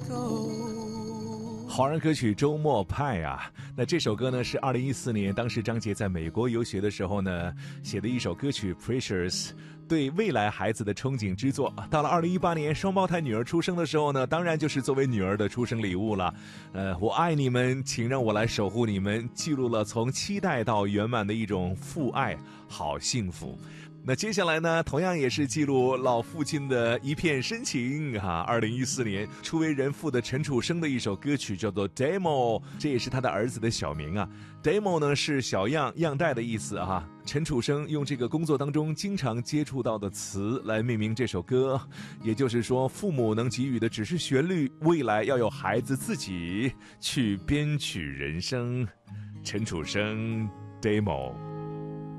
华人歌曲周末派啊，那这首歌呢是2014年当时张杰在美国游学的时候呢写的一首歌曲 Precious， 对未来孩子的憧憬之作。到了2018年双胞胎女儿出生的时候呢，当然就是作为女儿的出生礼物了。我爱你们，请让我来守护你们，记录了从期待到圆满的一种父爱，好幸福。那接下来呢，同样也是记录老父亲的一片深情哈。2014年初为人父的陈楚生的一首歌曲叫做 Demo， 这也是他的儿子的小名啊。Demo 呢是小样样带的意思啊。陈楚生用这个工作当中经常接触到的词来命名这首歌，也就是说父母能给予的只是旋律，未来要有孩子自己去编曲人生。陈楚生 Demo。